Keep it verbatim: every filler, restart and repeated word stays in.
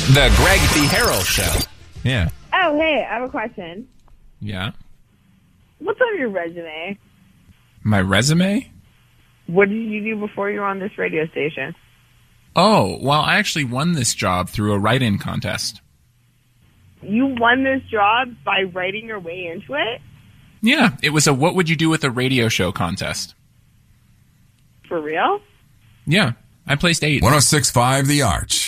The Greg the Herald Show. Yeah. Oh, hey, I have a question. Yeah. What's on your resume? My resume? What did you do before you were on this radio station? Oh, well, I actually won this job through a write-in contest. You won this job by writing your way into it? Yeah, it was a what would you do with a radio show contest. For real? Yeah, I placed eighth. one oh six point five The Arch.